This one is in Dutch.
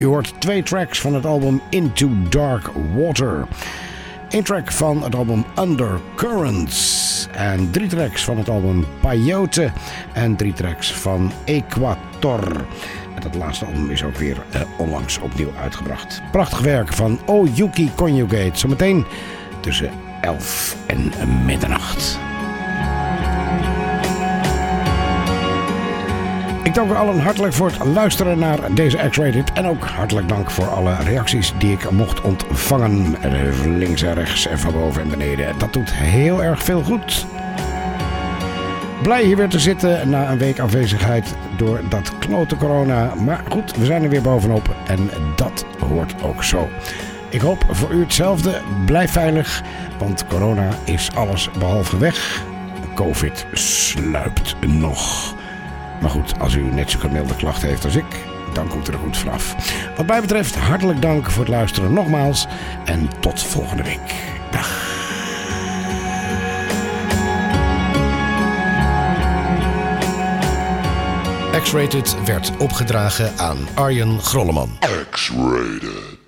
U hoort 2 tracks van het album Into Dark Water. 1 track van het album Undercurrents. En 3 tracks van het album Peyote. En 3 tracks van Equator. En dat laatste album is ook weer onlangs opnieuw uitgebracht. Prachtig werk van Oyuki Conjugate. Zometeen tussen 11 en middernacht. Ik dank u allen hartelijk voor het luisteren naar deze X-Rated. En ook hartelijk dank voor alle reacties die ik mocht ontvangen. Links en rechts en van boven en beneden. Dat doet heel erg veel goed. Blij hier weer te zitten na een week afwezigheid door dat klote corona. Maar goed, we zijn er weer bovenop en dat hoort ook zo. Ik hoop voor u hetzelfde. Blijf veilig, want corona is alles behalve weg. COVID sluipt nog. Maar goed, als u net zo'n milde klachten heeft als ik, dan komt u er goed vanaf. Wat mij betreft, hartelijk dank voor het luisteren nogmaals. En tot volgende week. Dag. X-Rated werd opgedragen aan Arjen Grolleman. X-Rated.